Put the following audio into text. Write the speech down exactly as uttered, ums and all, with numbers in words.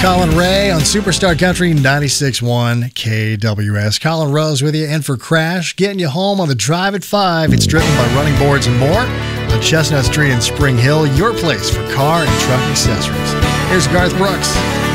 Colin Ray on Superstar Country ninety-six point one K W S. Colin Rose with you, and for Crash, getting you home on the drive at five. It's driven by Running Boards and more on Chestnut Street in Spring Hill, your place for car and truck accessories. Here's Garth Brooks.